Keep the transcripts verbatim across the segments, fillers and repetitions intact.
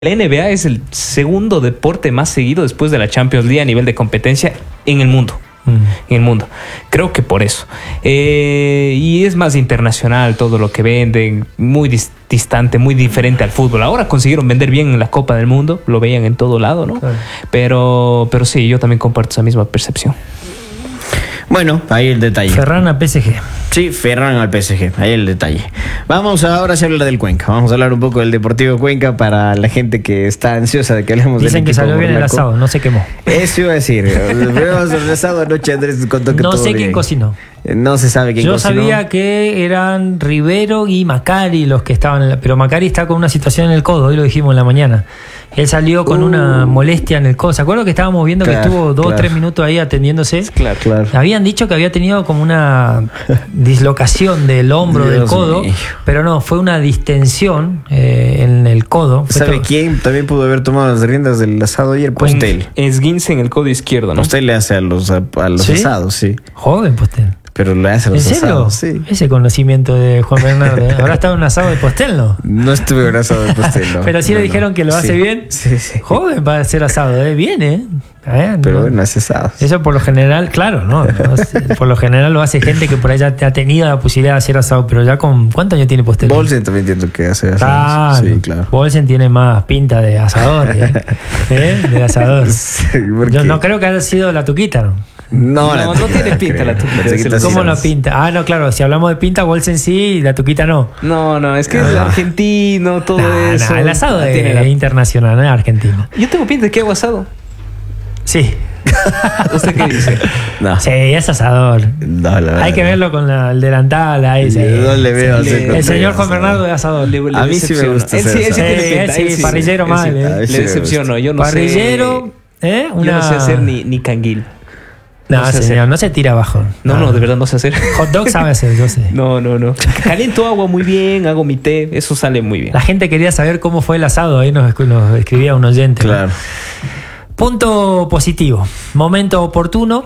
La N B A es el segundo deporte más seguido después de la Champions League a nivel de competencia en el mundo. Mm. En el mundo. Creo que por eso. Eh, y es más internacional todo lo que venden, muy dis- distante, muy diferente al fútbol. Ahora consiguieron vender bien en la Copa del Mundo, lo veían en todo lado, ¿no? Claro. Pero, pero sí, yo también comparto esa misma percepción. Bueno, ahí el detalle. Ferran al P S G. Sí, Ferran al P S G, ahí el detalle. Vamos ahora a hablar del Cuenca. Vamos a hablar un poco del Deportivo Cuenca para la gente que está ansiosa de que hablemos del Dicen que salió bien el asado, no se quemó. Eso iba a decir. Vemos el asado anoche, Andrés contó que No todo sé quién bien. cocinó. No se sabe quién Yo cocinó. Yo sabía que eran Rivero y Macari los que estaban en la, pero Macari está con una situación en el codo, hoy lo dijimos en la mañana. Él salió con uh, una molestia en el codo. ¿Se acuerdan que estábamos viendo claro, que estuvo dos o claro. tres minutos ahí atendiéndose? Claro, claro. Habían dicho que había tenido como una dislocación del hombro, Dios del codo, mío. Pero no, fue una distensión eh, en el codo. ¿Sabe todo... quién también pudo haber tomado las riendas del asado ayer? Postel. Esguince en el codo izquierdo, ¿no? Postel le hace a los, a, a los ¿Sí? asados, sí. Joven Postel. Pero le hace a los ¿En serio? asados, sí. Ese conocimiento de Juan Bernardo. ¿eh? ¿Habrá estado en un asado de Postel, no? No estuve en un asado de Postel, no. Pero sí no, le dijeron no. que lo hace sí. bien. Sí, sí. Joven para hacer asado, ¿eh? Bien, ¿eh? ¿Eh? Pero no. bueno, hace asado. Eso por lo general, claro, ¿no? Por lo general lo hace gente que por ahí ya ha tenido la posibilidad de hacer asado, pero ya con... ¿Cuántos años tiene Postel? Bolsen también entiendo que hace asado. Claro, sí, claro. Bolsen tiene más pinta de asador, ¿eh? ¿Eh? De asador. Sí, yo no creo que haya sido la tuquita, ¿no? No, no, no tiene pinta la tuquita. La tuquita ¿Cómo no pinta? Ah, no, claro, si hablamos de pinta, Bolsen sí y la tuquita no. No, no, es que ah. es argentino, todo nah, eso. Nah, el asado es la... internacional, no es argentino. Yo tengo pinta de que hago asado. Sí. ¿Usted qué dice? No. Sí, es asador. No, la Hay que verlo con la, el delantal ahí. No le veo. Sí, le, el señor Juan Bernardo de asador. Le, le a mí sí me gusta. Él sí, él sí, él sí, sí, parrillero mal. Sí, eh. Le decepciono. Yo no parrillero, sé. ¿eh? Una... Yo no sé hacer ni, ni canguil. No, no, señor, hacer. no se tira abajo. No, no, no, de verdad no sé hacer. Hot dog sabe hacer, yo sé. No, no, no. Caliento agua muy bien, hago mi té, eso sale muy bien. La gente quería saber cómo fue el asado, ahí nos, nos escribía un oyente. Claro. ¿no? Punto positivo, momento oportuno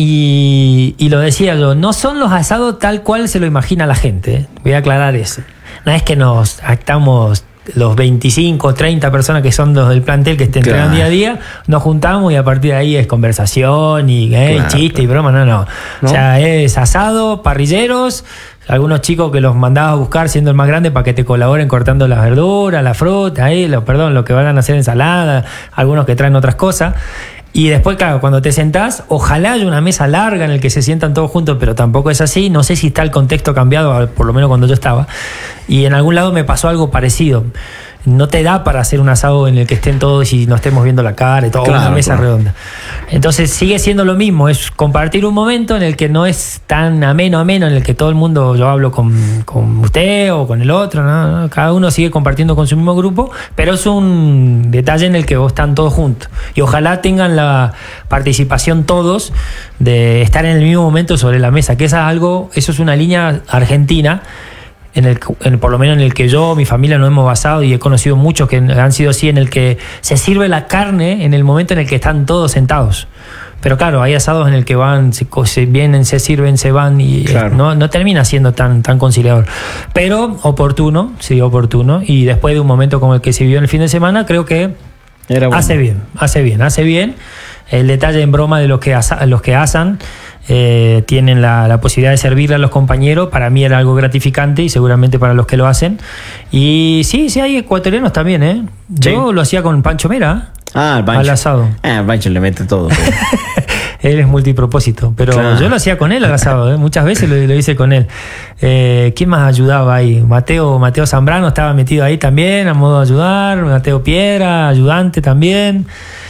y, y lo decía yo, no son los asados tal cual se lo imagina la gente, ¿eh? Voy a aclarar eso. No es que nos actamos los veinticinco, treinta personas que son los del plantel que estén claro. entrenando día a día, nos juntamos y a partir de ahí es conversación y eh, claro, chiste claro. y broma, no, no, no. O sea, es asado, parrilleros, algunos chicos que los mandabas a buscar siendo el más grande para que te colaboren cortando las verduras, la fruta, ahí, lo, perdón, lo que van a hacer ensalada, algunos que traen otras cosas. Y después, claro, cuando te sentás, ojalá haya una mesa larga en la que se sientan todos juntos, pero tampoco es así. No sé si está el contexto cambiado, por lo menos cuando yo estaba. Y en algún lado me pasó algo parecido. No te da para hacer un asado en el que estén todos y no estemos viendo la cara y todo, claro, una mesa claro. redonda. Entonces sigue siendo lo mismo, es compartir un momento en el que no es tan ameno, ameno, en el que todo el mundo, yo hablo con, con usted o con el otro, ¿no? ¿no? Cada uno sigue compartiendo con su mismo grupo, pero es un detalle en el que vos están todos juntos. Y ojalá tengan la participación todos de estar en el mismo momento sobre la mesa, que eso es algo, eso es una línea argentina. En el, en, por lo menos en el que yo, mi familia nos hemos basado y he conocido muchos que han sido así, en el que se sirve la carne en el momento en el que están todos sentados. Pero claro, hay asados en el que van, se, se vienen, se sirven, se van y claro. no, no termina siendo tan, tan conciliador. Pero oportuno, sí, oportuno. Y después de un momento como el que se vivió en el fin de semana, creo que Era bueno. hace bien, hace bien, hace bien. El detalle en broma de los que, asa, los que asan eh, tienen la, la posibilidad de servirle a los compañeros. Para mí era algo gratificante y seguramente para los que lo hacen. Y sí, sí hay ecuatorianos también, ¿eh? Yo sí. lo hacía con Pancho Mera. Ah, el Pancho. Al asado. Ah, el Pancho le mete todo. Él es multipropósito, pero claro. yo lo hacía con él al asado, ¿eh? Muchas veces lo, lo hice con él. Eh, ¿Quién más ayudaba ahí? Mateo, Mateo Zambrano estaba metido ahí también, a modo de ayudar. Mateo Piedra, ayudante también.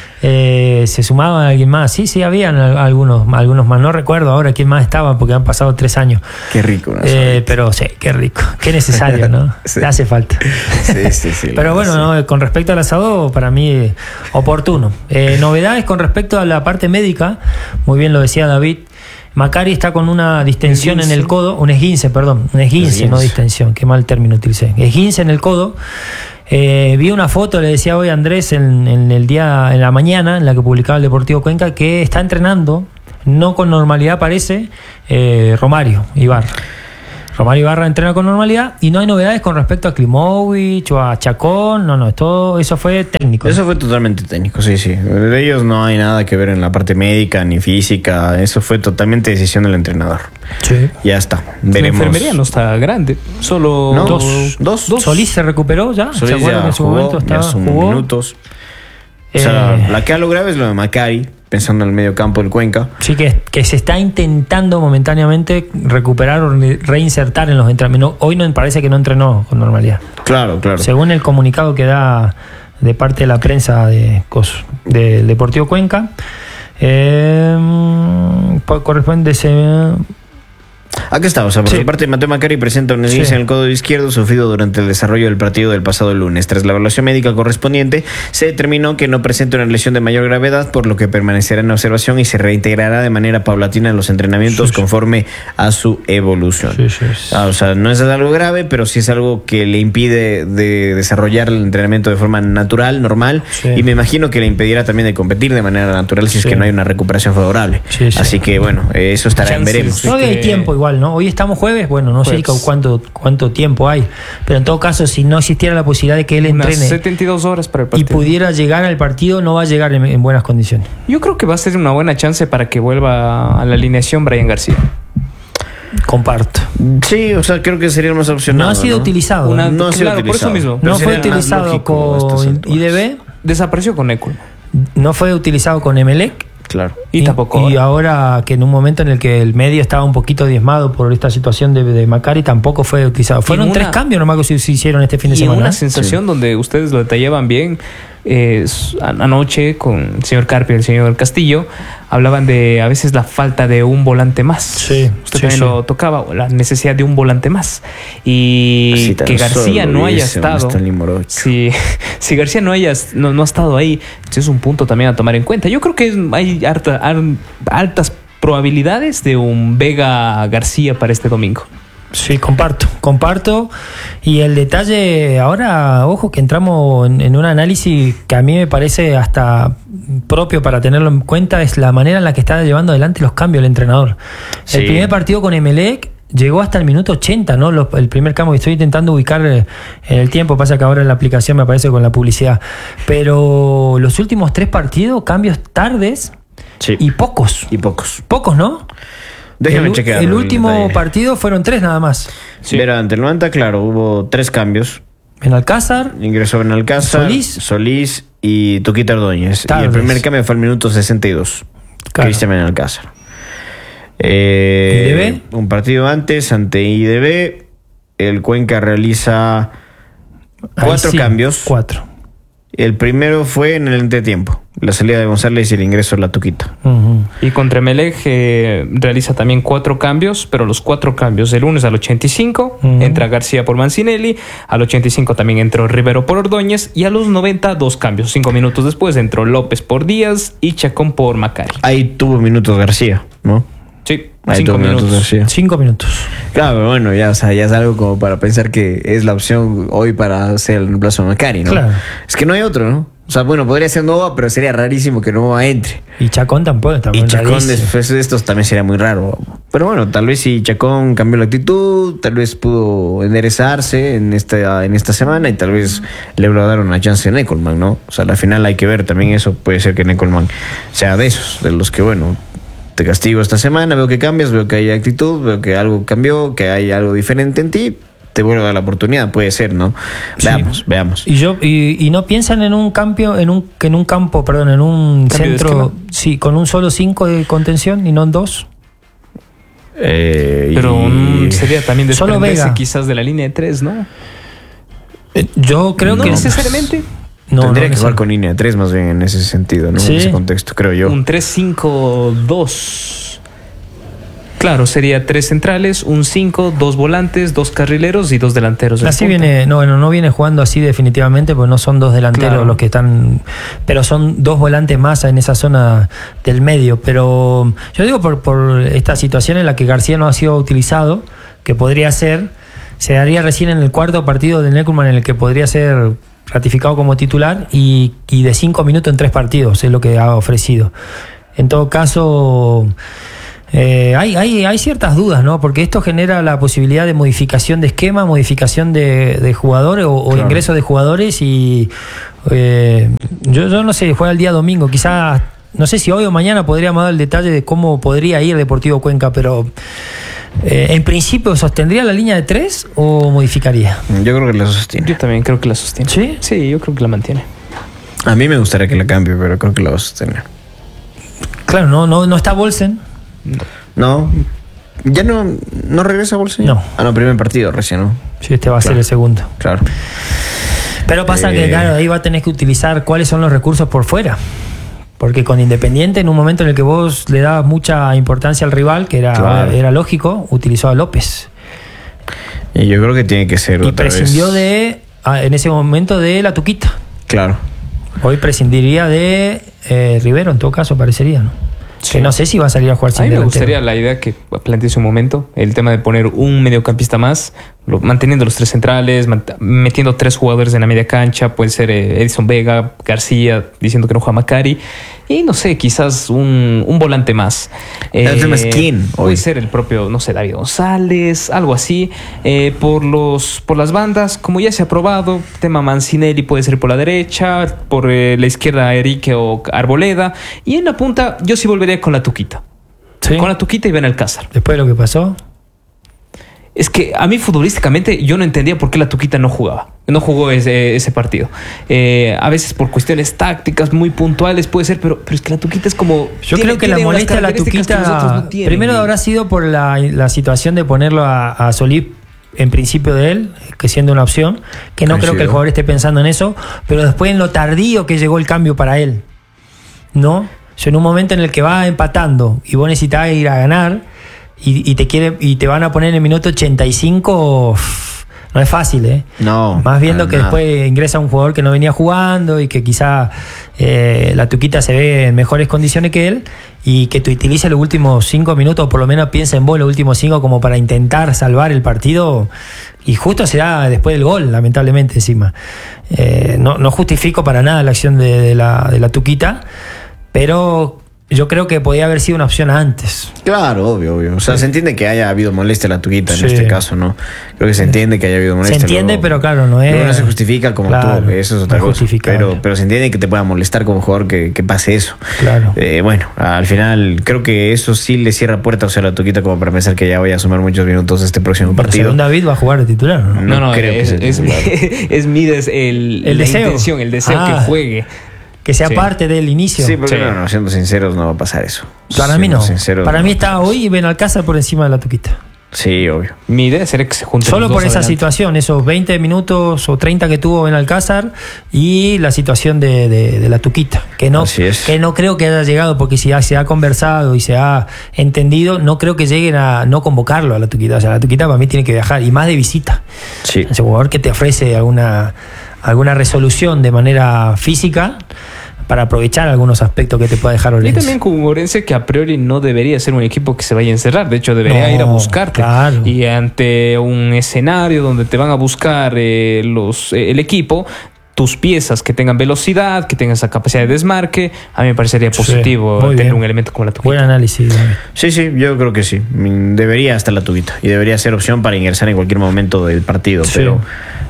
Eh, se sumaban alguien más, sí, sí, habían algunos, algunos más, no recuerdo ahora quién más estaba porque han pasado tres años. Qué rico, ¿no? Eh, pero sí, qué rico, qué necesario, ¿no? sí. Te hace falta. Sí, sí, sí. Pero bueno, sí. ¿no? Con respecto al asado, para mí oportuno. Eh, novedades con respecto a la parte médica, muy bien lo decía David. Macari está con una distensión en el codo, un esguince, perdón, un esguince, esguince. no distensión, qué mal término utilicé. Esguince en el codo. Eh, vi una foto, le decía hoy a Andrés en, en el día, en la mañana, en la que publicaba el Deportivo Cuenca, que está entrenando, no con normalidad parece, eh, Romario Ibarra. Romario Ibarra entrena con normalidad y no hay novedades con respecto a Klimovic o a Chacón. No, no, todo eso fue técnico. Eso fue totalmente técnico, sí, sí. De ellos no hay nada que ver en la parte médica ni física. Eso fue totalmente decisión del entrenador. Sí. Ya está. Veremos. La enfermería no está grande. Solo no, dos. dos. dos. Solís se recuperó ya. Solís ¿Se acuerdan ya que en su jugó, momento estaba, ya sumó jugó? minutos. O sea, Eh, la que ha logrado es lo de Macari, pensando en el medio campo del Cuenca. Sí, que, que se está intentando momentáneamente recuperar o reinsertar en los entrenamientos. Hoy no parece que no entrenó con normalidad. Claro, claro. Según el comunicado que da de parte de la prensa de, de Deportivo Cuenca, eh, corresponde ese. Aquí está, o sea, por Sí. su parte, Mateo Macari presenta un esguince Sí. en el codo izquierdo sufrido durante el desarrollo del partido del pasado lunes. Tras la evaluación médica correspondiente, se determinó que no presenta una lesión de mayor gravedad, por lo que permanecerá en observación y se reintegrará de manera paulatina en los entrenamientos Sí, sí. conforme a su evolución. Sí, sí, sí. Ah, o sea, no es algo grave, pero sí es algo que le impide de desarrollar el entrenamiento de forma natural, normal, Sí. y me imagino que le impedirá también de competir de manera natural si es Sí. que no hay una recuperación favorable. Sí, sí. Así que, bueno, eh, eso estará en Chances veremos. de- Todavía hay que- tiempo igual, ¿no? Hoy estamos jueves, bueno, no sé Jueves. cuánto, cuánto tiempo hay, pero en todo caso, si no existiera la posibilidad de que él Unas entrene setenta y dos horas para el y partido. pudiera llegar al partido, no va a llegar en, en buenas condiciones. Yo creo que va a ser una buena chance para que vuelva a la alineación Brian García. Comparto. Sí, o sea, creo que sería el más opcionado. No ha sido utilizado. Una- No ha sido claro, por utilizado. eso mismo. Pero No fue sería más utilizado lógico a estas con alturas. I D B, Desapareció con Ekul. no fue utilizado con Emelec. Claro. Y, tampoco. Y ahora que en un momento en el que el medio estaba un poquito diezmado por esta situación de, de Macari, tampoco fue utilizado. Fueron una- tres cambios nomás que se, se hicieron este fin de y semana. una ¿eh? sensación donde ustedes lo detallaban bien. eh, anoche con el señor Carpio y el señor Castillo hablaban de a veces la falta de un volante más. Sí, Usted sí, también sí. lo tocaba, la necesidad de un volante más. Y Así tan que García solo no haya hubiese un estado. Stanley Morocho. Si, si García no, haya, no, no ha estado ahí, es un punto también a tomar en cuenta. Yo creo que es- hay harta- har- altas probabilidades de un Vega García para este domingo. Sí, comparto, comparto. Y el detalle, ahora, ojo, que entramos en, en un análisis que a mí me parece hasta propio para tenerlo en cuenta, es la manera en la que está llevando adelante los cambios el entrenador. Sí. El primer partido con Emelec llegó hasta el minuto ochenta, ¿no? Los- el primer cambio que estoy intentando ubicar eh, en el tiempo, pasa que ahora en la aplicación me aparece con la publicidad. Pero los últimos tres partidos, cambios tardes Sí. y pocos. Y pocos. Pocos, ¿no? Déjame el, chequear. el último detalle. partido fueron tres nada más. Sí. Verá, ante el Novanta, claro, hubo tres cambios. En Alcázar, Ingresó en Alcázar, Solís. Solís y Tuquita Ordóñez. Tardes. Y el primer cambio fue al minuto sesenta y dos. Claro. Cristian Benalcázar. Eh, ¿I D B? Un partido antes, ante I D B, el Cuenca realiza ahí cuatro sí, cambios. Cuatro. El primero fue en el entretiempo. La salida de González y el ingreso de la Tuquita. Ujú. Y contra Emelec eh, realiza también cuatro cambios, pero los cuatro cambios del lunes al ochenta y cinco Ujú. entra García por Mancinelli, al ochenta y cinco también entró Rivero por Ordóñez y a los noventa dos cambios. Cinco minutos después entró López por Díaz y Chacón por Macari. Ahí tuvo minutos García, ¿no? Sí, Ahí cinco tuvo minutos. García. Cinco minutos. Claro, pero bueno, ya, o sea, ya es algo como para pensar que es la opción hoy para hacer el reemplazo de Macari, ¿no? Claro. Es que no hay otro, ¿no? O sea, bueno, podría ser Nova, pero sería rarísimo que Nova entre. Y Chacón tampoco. Y también Chacón rarísimo. después de estos también sería muy raro. Pero bueno, tal vez si Chacón cambió la actitud, tal vez pudo enderezarse en esta, en esta semana y tal vez le va a dar una chance a Neckelman, ¿no? O sea, al final hay que ver también eso. Puede ser que Neckelman sea de esos, de los que, bueno, te castigo esta semana, veo que cambias, veo que hay actitud, veo que algo cambió, que hay algo diferente en ti, te vuelvo a dar la oportunidad, puede ser, ¿no? Veamos, Sí. veamos. Y yo y, y no piensan en un cambio, en un en un campo, perdón, en un ¿Cambio de centro, esquema? sí, con un solo cinco de contención y no en dos. Eh, Pero y- un- sería también Solo desprenderse Vega. quizás de la línea de tres, ¿no? Eh, Yo creo no que necesariamente. no, Tendría no que jugar neces- con línea tres más bien en ese sentido, ¿no? Sí. En ese contexto, creo yo. Un tres cinco dos. Claro, sería tres centrales, un cinco, dos volantes, dos carrileros y dos delanteros. en Así punta. viene, no, bueno, no viene jugando así definitivamente, porque no son dos delanteros Claro. los que están, pero son dos volantes más en esa zona del medio. Pero yo digo por, por esta situación en la que García no ha sido utilizado, que podría ser, se daría recién en el cuarto partido de Neckelman en el que podría ser ratificado como titular y, y de cinco minutos en tres partidos es lo que ha ofrecido. En todo caso, Eh, hay, hay, hay ciertas dudas, ¿no? Porque esto genera la posibilidad de modificación de esquema, modificación de, de jugadores o, o claro. ingreso de jugadores y eh, yo, yo no sé, juega el día domingo, quizás, no sé si hoy o mañana podríamos dar el detalle de cómo podría ir Deportivo Cuenca, pero eh, en principio, ¿sostendría la línea de tres o modificaría? Yo creo que la sostiene. Yo también creo que la sostiene. ¿Sí? Sí, yo creo que la mantiene. A mí me gustaría que la cambie, pero creo que la va a sostener. Claro, no, no, no está Bolsen. No, ya no, no regresa Bolsen. No. Ah, no, primer partido recién, ¿no? Sí, este va a claro. ser el segundo. Claro. Pero pasa eh... que, claro, ahí va a tener que utilizar cuáles son los recursos por fuera. Porque con Independiente, en un momento en el que vos le dabas mucha importancia al rival, que era, claro. era lógico, utilizó a López. Y yo creo que tiene que ser y otra prescindió vez. de, en ese momento, de la Tuquita. Claro. Hoy prescindiría de eh, Rivero, en todo caso, parecería, ¿no? Sí. Que no sé si va a salir a jugar sin delantero. A mí me delantero. gustaría la idea que planteé un momento, el tema de poner un mediocampista más, lo, manteniendo los tres centrales, mant- metiendo tres jugadores en la media cancha, puede ser eh, Edison Vega, García, diciendo que no juega Macari, y no sé, quizás un, un volante más. Eh, ¿El tema es quién? Puede Hoy? ser el propio, no sé, David González, algo así. Eh, por, los, por las bandas, como ya se ha probado, tema Mancinelli puede ser por la derecha, por eh, la izquierda Erique o Arboleda, y en la punta yo sí volvería con la Tuquita. ¿Sí? Con la Tuquita y Benalcázar. Después de lo que pasó. Es que a mí futbolísticamente yo no entendía por qué la Tuquita no jugaba. No jugó ese, ese partido. Eh, a veces por cuestiones tácticas muy puntuales puede ser, pero, pero es que la Tuquita es como... Yo tiene, creo que la molestia de la Tuquita... No primero habrá sido por la, la situación de ponerlo a, a Solís en principio de él, que siendo una opción, que no creo que el jugador esté pensando en eso, pero después en lo tardío que llegó el cambio para él. ¿No? Yo en un momento en el que va empatando y vos necesitas ir a ganar y, y te quiere y te van a poner en el minuto ochenta y cinco, uff, no es fácil, ¿eh? No. Más viendo que nada. después ingresa un jugador que no venía jugando y que quizá eh, la Tuquita se ve en mejores condiciones que él y que tú utilices los últimos cinco minutos, o por lo menos piensa en vos los últimos cinco como para intentar salvar el partido, y justo se da después del gol, lamentablemente encima. Eh, no, no justifico para nada la acción de, de, la, de la Tuquita, pero yo creo que podía haber sido una opción antes. Claro, obvio, obvio. O sea, sí. Se entiende que haya habido molestia a la Tuquita en sí. este caso, ¿no? Creo que se entiende que haya habido molestia. Se entiende, luego, pero claro, no es... Luego no se justifica como claro, tú, eso es otra no cosa. Pero, pero se entiende que te pueda molestar como jugador que, que pase eso. Claro. Eh, bueno, al final creo que eso sí le cierra puertas a la Tuquita como para pensar que ya vaya a sumar muchos minutos este próximo pero partido. Según David va a jugar de titular, ¿no? No, no, no creo es, que es, es, es Mides el, el la deseo. intención, el deseo ah. que juegue. Que sea sí. parte del inicio. Sí, porque sí. no, no, siendo sinceros, no va a pasar eso. Para mí no. Sinceros, Para no. mí está hoy Benalcázar por encima de la Tuquita. Sí, obvio. Mi idea sería que se junten Solo los por dos esa adelante. situación, esos veinte minutos o treinta que tuvo Benalcázar y la situación de, de, de la Tuquita. Que no, Así es. que no creo que haya llegado, porque si ya se ha conversado y se ha entendido, no creo que lleguen a no convocarlo a la Tuquita. O sea, la Tuquita para mí tiene que viajar, y más de visita. Sí. Ese jugador que te ofrece alguna, alguna resolución de manera física, para aprovechar algunos aspectos que te pueda dejar Y Orense. también con un Orense que a priori no debería ser un equipo que se vaya a encerrar. De hecho, debería No, ir a buscarte. claro. Y ante un escenario donde te van a buscar eh, los eh, el equipo, tus piezas que tengan velocidad, que tengan esa capacidad de desmarque, a mí me parecería positivo Sí, tener bien. un elemento como la Tuquita. Buen análisis, David. Sí, sí, yo creo que sí. Debería estar la Tuquita y debería ser opción para ingresar en cualquier momento del partido. Sí. Pero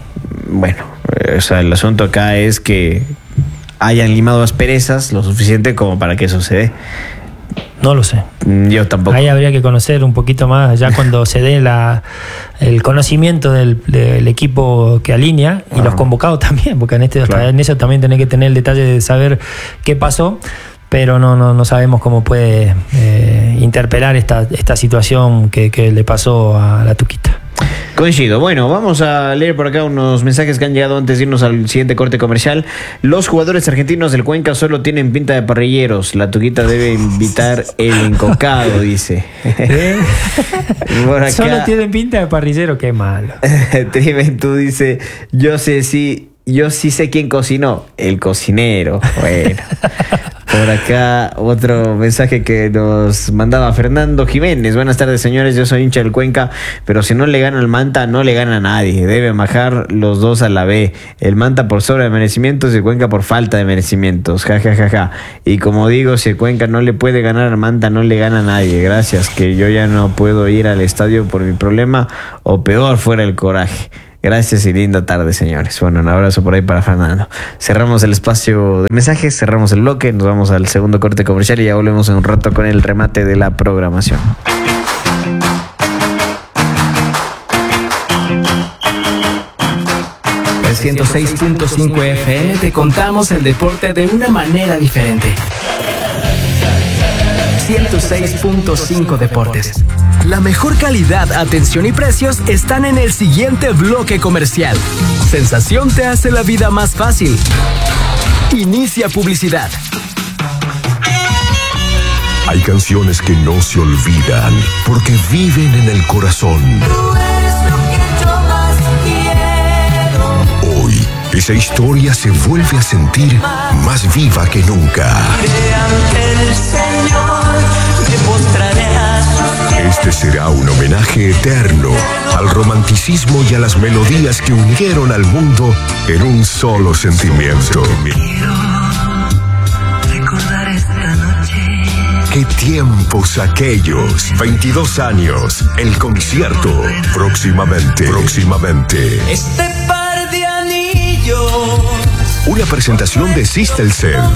bueno, eh, o sea, el asunto acá es que hayan limado asperezas lo suficiente como para que eso se dé. No lo sé. Yo tampoco. Ahí habría que conocer un poquito más, ya cuando se dé la, el conocimiento del, del equipo que alinea y Ajá. los convocados también, porque en, este, Claro. en eso también tenés que tener el detalle de saber qué pasó, pero no, no, no sabemos cómo puede eh, interpelar esta, esta situación que, que le pasó a la Tuquita. Coincido. Bueno, vamos a leer por acá unos mensajes que han llegado antes de irnos al siguiente corte comercial. Los jugadores argentinos del Cuenca solo tienen pinta de parrilleros. La Tuquita debe invitar el encocado, dice. ¿Eh? Por acá, Solo tienen pinta de parrillero, qué malo. Triventú dice, yo sé si, yo sí sé quién cocinó, el cocinero. Bueno. Por acá otro mensaje que nos mandaba Fernando Jiménez. Buenas tardes, señores, yo soy hincha del Cuenca, pero si no le gana el Manta, no le gana a nadie. Debe bajar los dos a la B. El Manta por sobra de merecimientos y el Cuenca por falta de merecimientos. Ja, ja, ja, ja. Y como digo, si el Cuenca no le puede ganar al Manta, no le gana a nadie. Gracias, que yo ya no puedo ir al estadio por mi problema, o peor fuera el coraje. Gracias y linda tarde, señores. Bueno, un abrazo por ahí para Fernando. Cerramos el espacio de mensajes, cerramos el bloque, nos vamos al segundo corte comercial y ya volvemos en un rato con el remate de la programación. En ciento seis punto cinco F M te contamos el deporte de una manera diferente. ciento seis punto cinco Deportes. La mejor calidad, atención y precios están en el siguiente bloque comercial. Sensación te hace la vida más fácil. Inicia publicidad. Hay canciones que no se olvidan porque viven en el corazón. Tú eres lo que yo más quiero. Hoy, esa historia se vuelve a sentir más viva que nunca. Ante el Señor te postraré a sus pies. Este será un homenaje eterno al romanticismo y a las melodías que unieron al mundo en un solo sentimiento. Quiero recordar esta noche. ¡Qué tiempos aquellos! veintidós años, el concierto. Próximamente, próximamente. Este par de anillos. Una presentación de Sistelcel